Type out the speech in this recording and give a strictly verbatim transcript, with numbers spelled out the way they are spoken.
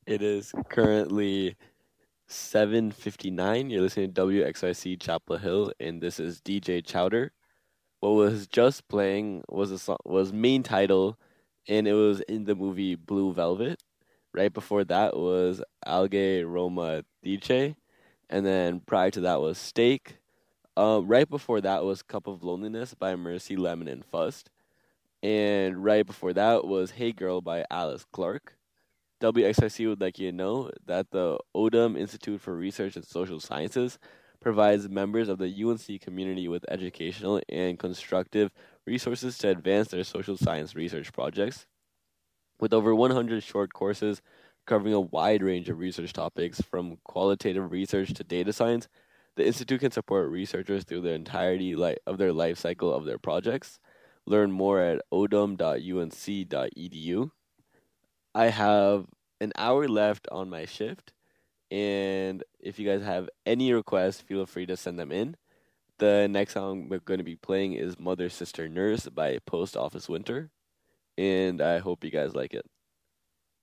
It is currently seven fifty-nine. You're listening to W X I C Chapel Hill, and this is D J Chowder. What was just playing was a song, was main title, and it was in the movie Blue Velvet. Right before that was Algae Roma Dice, and then prior to that was Steak. Um, right before that was Cup of Loneliness by Mercy Lemon and Fust, and right before that was Hey Girl by Alice Clark. W X I C would like you to know that the Odum Institute for Research and Social Sciences provides members of the U N C community with educational and constructive resources to advance their social science research projects. With over one hundred short courses covering a wide range of research topics, from qualitative research to data science, the Institute can support researchers through the entirety li- of their life cycle of their projects. Learn more at odum dot u n c dot e d u. I have an hour left on my shift, and if you guys have any requests, feel free to send them in. The next song we're going to be playing is Mother Sister Nurse by Post Office Winter, and I hope you guys like it.